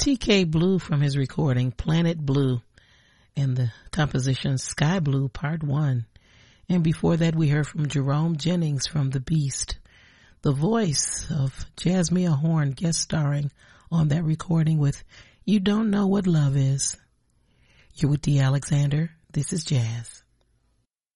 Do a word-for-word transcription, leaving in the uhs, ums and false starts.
T K Blue from his recording Planet Blue and the composition Sky Blue Part one. And before that we heard from Jerome Jennings from The Beast, the voice of Jasmine Horn guest starring on that recording with You Don't Know What Love Is. You're with Dee Alexander. This is Jazz.